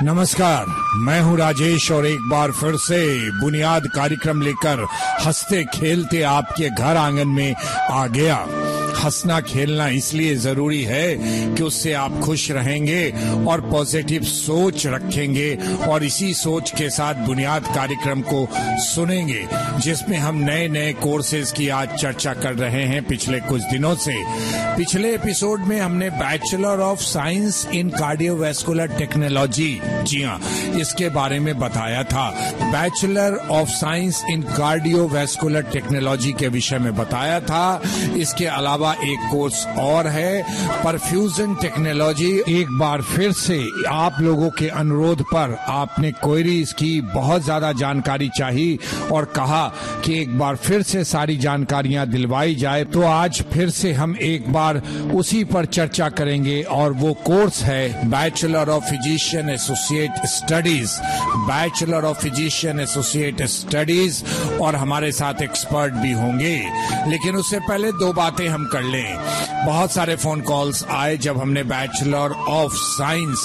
नमस्कार, मैं हूं राजेश और एक बार फिर से बुनियाद कार्यक्रम लेकर हंसते खेलते आपके घर आंगन में आ गया। हंसना खेलना इसलिए जरूरी है कि उससे आप खुश रहेंगे और पॉजिटिव सोच रखेंगे और इसी सोच के साथ बुनियाद कार्यक्रम को सुनेंगे, जिसमें हम नए नए कोर्सेज की आज चर्चा कर रहे हैं पिछले कुछ दिनों से। पिछले एपिसोड में हमने bachelor of science in cardiovascular technology, जी हाँ, इसके बारे में बताया था। Bachelor of science in cardiovascular technology के विषय में बताया था। इसके अलावा एक कोर्स और है, परफ्यूजन टेक्नोलॉजी। एक बार फिर से आप लोगों के अनुरोध पर आपने क्वेरीज की, बहुत ज्यादा जानकारी चाहिए और कहा कि एक बार फिर से सारी जानकारियां दिलवाई जाए, तो आज फिर से हम एक बार उसी पर चर्चा करेंगे और वो कोर्स है bachelor of physician associate studies. Bachelor of physician associate studies और हमारे साथ एक्सपर्ट भी होंगे। लेकिन उससे पहले दो बातें हम कर लें। बहुत सारे फोन कॉल्स आए जब हमने bachelor of science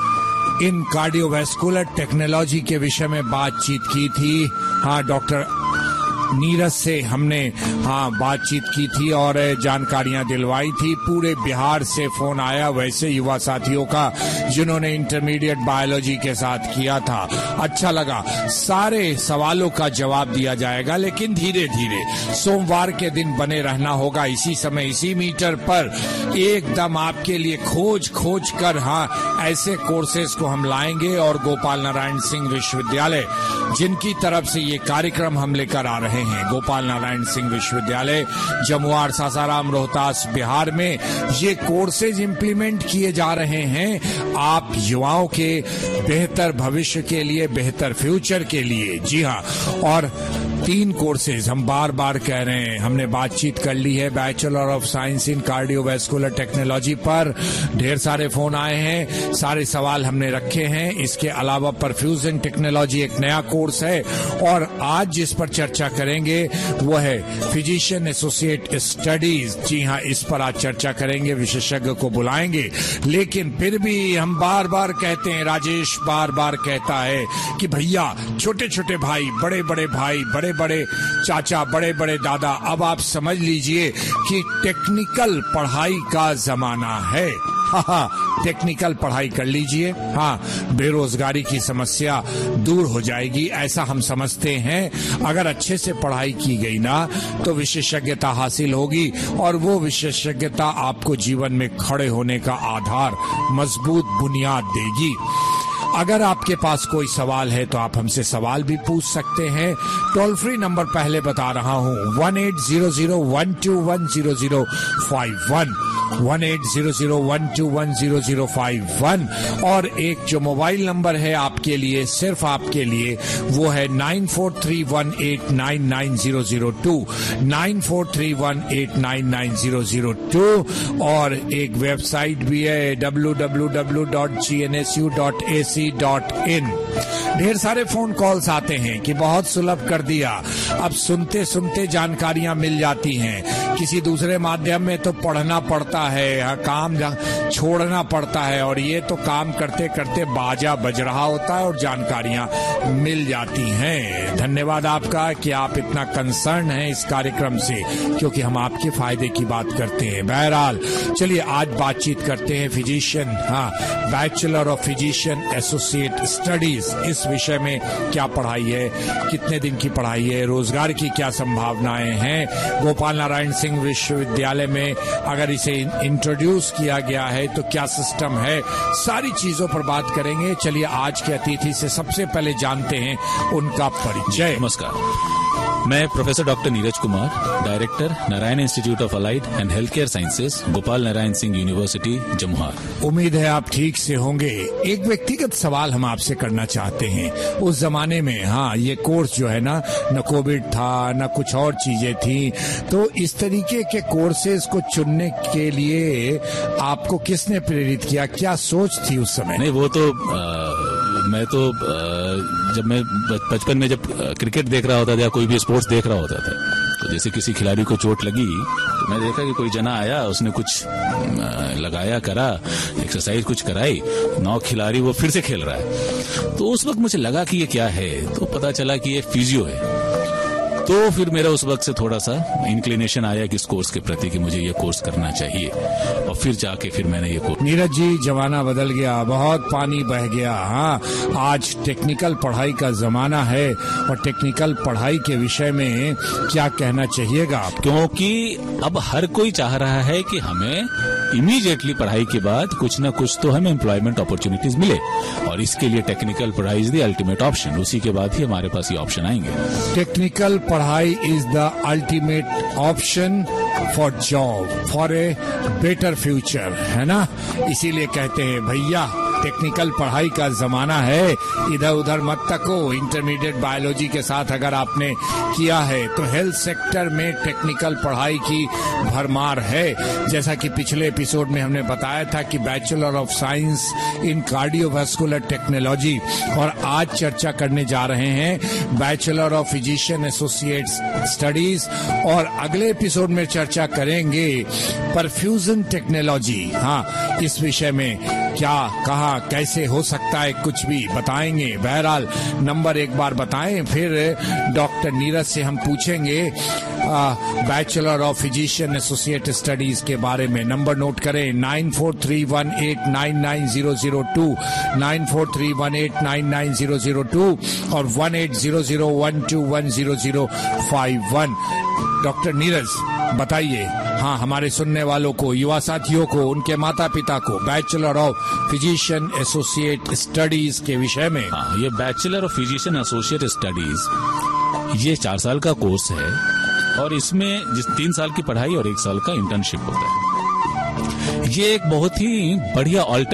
in cardiovascular technology के विषय में बातचीत की थी। हाँ, डॉक्टर नीरज से हमने बातचीत की थी और जानकारियां दिलवाई थी। पूरे बिहार से फोन आया वैसे युवा साथियों का जिन्होंने इंटरमीडिएट बायोलॉजी के साथ किया था। अच्छा लगा। सारे सवालों का जवाब दिया जाएगा, लेकिन धीरे धीरे। सोमवार के दिन बने रहना होगा इसी समय इसी मीटर पर, एकदम आपके लिए खोज कर ऐसे कोर्सेज को हम लाएंगे। और गोपाल नारायण सिंह विश्वविद्यालय, जिनकी तरफ से ये कार्यक्रम हम लेकर आ रहे हैं, गोपाल नारायण सिंह विश्वविद्यालय जमुआर, सासाराम, रोहतास, बिहार में ये कोर्सेज इंप्लीमेंट किए जा रहे हैं आप युवाओं के बेहतर भविष्य के लिए, बेहतर फ्यूचर के लिए। जी हाँ, और 3 कोर्सेज हम बार बार कह रहे हैं, हमने बातचीत कर ली है bachelor of science in cardiovascular technology पर। ढेर सारे फोन आए हैं, सारे सवाल हमने रखे हैं। इसके अलावा परफ्यूजन टेक्नोलॉजी एक नया कोर्स है और आज जिस पर चर्चा करेंगे वो है फिजिशियन एसोसिएट स्टडीज। जी हाँ, इस पर आज चर्चा करेंगे, विशेषज्ञ को बुलाएंगे। लेकिन फिर भी हम बार बार कहते हैं, राजेश बार बार कहता है कि भैया छोटे छोटे भाई, बड़े बड़े भाई, बड़े बड़े चाचा, बड़े बड़े दादा, अब आप समझ लीजिए कि टेक्निकल पढ़ाई का जमाना है। टेक्निकल पढ़ाई कर लीजिए, बेरोजगारी की समस्या दूर हो जाएगी, ऐसा हम समझते हैं। अगर अच्छे से पढ़ाई की गई ना तो विशेषज्ञता हासिल होगी और वो विशेषज्ञता आपको जीवन में खड़े होने का आधार, मजबूत बुनियाद देगी। अगर आपके पास कोई सवाल है तो आप हमसे सवाल भी पूछ सकते हैं। टोल फ्री नंबर पहले बता रहा हूँ, 180012100051, 180012100051। और एक जो मोबाइल नंबर है आपके लिए, सिर्फ आपके लिए, वो है 9431899002, 9431899002। और एक वेबसाइट भी है www.gnsu.ac.in। ढेर सारे फोन कॉल्स आते हैं कि बहुत सुलभ कर दिया, अब सुनते सुनते जानकारियां मिल जाती हैं। किसी दूसरे माध्यम में तो पढ़ना पड़ता है, काम छोड़ना पड़ता है, और ये तो काम करते करते बाजा बज रहा होता है और जानकारियां मिल जाती हैं। धन्यवाद आपका कि आप इतना कंसर्न हैं इस कार्यक्रम से, क्योंकि हम आपके फायदे की बात करते हैं। बहरहाल चलिए आज बातचीत करते हैं physician, bachelor of physician associate studies. इस विषय में क्या पढ़ाई है, कितने दिन की पढ़ाई है, रोजगार की क्या संभावनाएं हैं, गोपाल नारायण सिंह विश्वविद्यालय में अगर इसे इंट्रोड्यूस किया गया है तो क्या सिस्टम है, सारी चीजों पर बात करेंगे। चलिए आज के अतिथि से सबसे पहले जानते हैं उनका परिचय। नमस्कार, मैं professor doctor Neeraj Kumar, director Narayan institute of allied and health care sciences, Gopal Narayan Singh university, Jamuar. उम्मीद है आप ठीक से होंगे। एक व्यक्तिगत सवाल हम आपसे करना चाहते हैं। उस जमाने में ये कोर्स जो है ना कोविड था, न कुछ और चीजें थी, तो इस तरीके के कोर्सेज को चुनने के लिए आपको किसने प्रेरित किया, क्या सोच थी उस समय? नहीं, वो तो मैं तो जब मैं बचपन में जब क्रिकेट देख रहा होता था या कोई भी स्पोर्ट्स देख रहा होता था, तो जैसे किसी खिलाड़ी को चोट लगी तो मैं देखा कि कोई जना आया, उसने कुछ लगाया, करा, एक्सरसाइज कुछ कराई, नॉक खिला रही, वो फिर से खेल रहा है। तो उस वक्त मुझे लगा कि ये क्या है, तो पता चला कि ये फिजियो है। तो फिर मेरा उस वक्त से थोड़ा सा इंक्लिनेशन आया कि इस कोर्स के प्रति कि मुझे ये कोर्स करना चाहिए, और फिर जाके फिर मैंने ये कोर्स। नीरज जी, जमाना बदल गया, बहुत पानी बह गया। हाँ, आज टेक्निकल पढ़ाई का जमाना है, और टेक्निकल पढ़ाई के विषय में क्या कहना चाहिएगा आप? क्योंकि अब हर कोई चाह रहा है कि हमें इमीडिएटली पढ़ाई के बाद कुछ ना कुछ तो हमें एम्प्लॉयमेंट अपॉर्चुनिटीज मिले, और इसके लिए टेक्निकल पढ़ाई इज द अल्टीमेट ऑप्शन। उसी के बाद ही हमारे पास ये ऑप्शन आएंगे। टेक्निकल पढ़ाई is the ultimate option for job, for a better future, है ना? इसीलिए कहते हैं भैया, टेक्निकल पढ़ाई का जमाना है, इधर उधर मत तको। इंटरमीडिएट बायोलॉजी के साथ अगर आपने किया है तो हेल्थ सेक्टर में टेक्निकल पढ़ाई की भरमार है। जैसा कि पिछले एपिसोड में हमने बताया था कि bachelor of science in cardiovascular technology, और आज चर्चा करने जा रहे हैं bachelor of physician associate studies, और अगले एपिसोड में चर्चा करेंगे परफ्यूजन टेक्नोलॉजी। हाँ, इस विषय में क्या, कहाँ, कैसे हो सकता है, कुछ भी बताएंगे। बहरहाल नंबर एक बार बताएं, फिर डॉक्टर नीरज से हम पूछेंगे bachelor of physician associate studies के बारे में। नंबर नोट करें, 9431899002, 9431899002 और 1800121001। डॉक्टर नीरज, बताइए, हाँ, हमारे सुनने वालों को, युवा साथियों को, उनके माता पिता को bachelor of physician associate studies के विषय में। हाँ, ये bachelor of physician associate studies ये 4 साल का कोर्स है, और इसमें 3 साल की पढ़ाई और 1 साल का इंटर्नशिप होता है। ये एक बहुत ही बढ़िया